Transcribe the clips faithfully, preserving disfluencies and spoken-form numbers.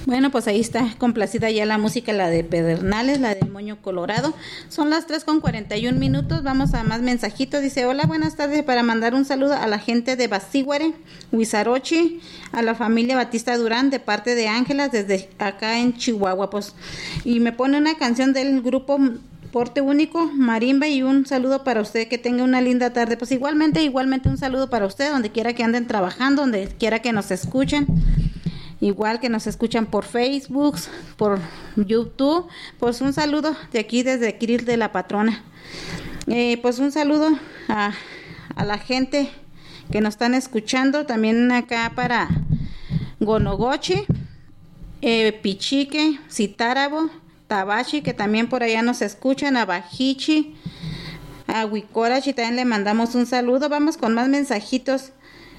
Bueno, pues ahí está complacida ya la música, la de Pedernales, la del Moño Colorado. Son las tres con cuarenta y un minutos. Vamos a más mensajitos. Dice, hola, buenas tardes, para mandar un saludo a la gente de Basíguare, Huizarochi, a la familia Batista Durán, de parte de Ángelas, desde acá en Chihuahua. Pues, y me pone una canción del grupo Porte Único, Marimba, y un saludo para usted, que tenga una linda tarde. Pues igualmente, igualmente un saludo para usted, donde quiera que anden trabajando, donde quiera que nos escuchen. Igual que nos escuchan por Facebook, por YouTube, pues un saludo de aquí desde Kiril de la Patrona. Eh, pues un saludo a, a la gente que nos están escuchando, también acá para Gonogochi, eh, Pichique, Citárabo, Tabachi, que también por allá nos escuchan, a Bajichi, a Huicorachi, también le mandamos un saludo. Vamos con más mensajitos.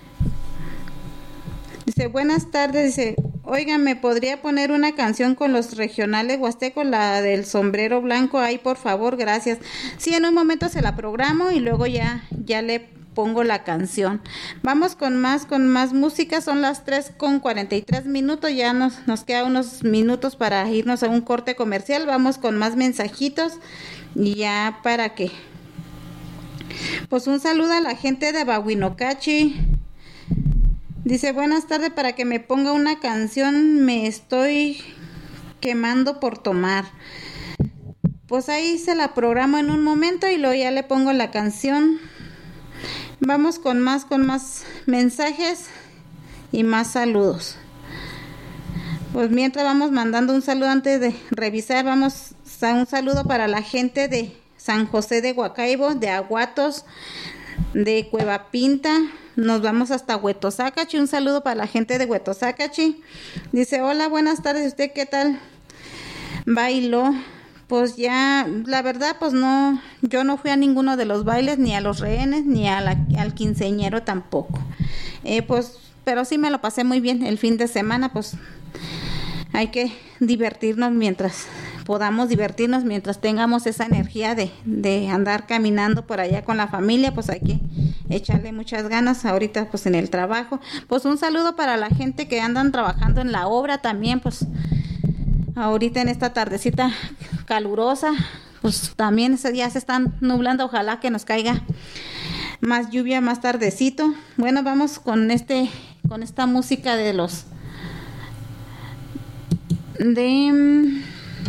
Dice, buenas tardes, dice, oiga, ¿me podría poner una canción con los regionales huastecos, la del sombrero blanco? Ahí, por favor, gracias. Sí, en un momento se la programo y luego ya, ya le pongo la canción. Vamos con más, con más música. Son las tres con cuarenta y tres minutos, ya nos, nos queda unos minutos para irnos a un corte comercial. Vamos con más mensajitos y ya para que, pues un saludo a la gente de Bahuinocachi. Dice, buenas tardes, para que me ponga una canción, me estoy quemando por tomar. Pues ahí se la programo en un momento y luego ya le pongo la canción. Vamos con más, con más mensajes y más saludos. Pues mientras vamos mandando un saludo antes de revisar, vamos a un saludo para la gente de San José de Huacaibo, de Aguatos, de Cueva Pinta. Nos vamos hasta Huetosácachi. Un saludo para la gente de Huetosácachi. Dice, hola, buenas tardes, ¿usted qué tal bailó? Pues ya, la verdad, pues no, yo no fui a ninguno de los bailes, ni a los rehenes, ni a la, al quinceañero tampoco. Eh, pues, pero sí me lo pasé muy bien el fin de semana. Pues hay que divertirnos mientras podamos divertirnos, mientras tengamos esa energía de, de andar caminando por allá con la familia. Pues hay que echarle muchas ganas ahorita pues en el trabajo. Pues un saludo para la gente que andan trabajando en la obra también, pues ahorita en esta tardecita calurosa, pues también ya se están nublando. Ojalá que nos caiga más lluvia más tardecito. Bueno, vamos con este, con esta música de los de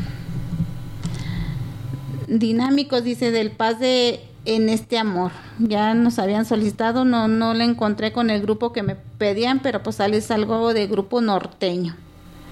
Dinámicos, dice, del Paz de En Este Amor. Ya nos habían solicitado, no, no le encontré con el grupo que me pedían, pero pues sale algo de grupo norteño.